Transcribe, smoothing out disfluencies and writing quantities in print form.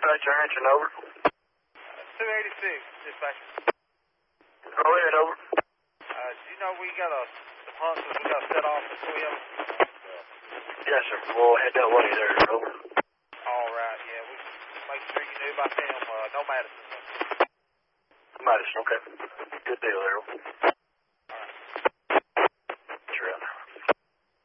Dispatcher answering, over. 286, dispatcher. Go ahead, over. Do you know we got some hunters we got to set off at 12? Yes, sir. We'll head that way there, over. All right, yeah. We make sure you knew about them. No Madison. Madison, okay. Good deal there.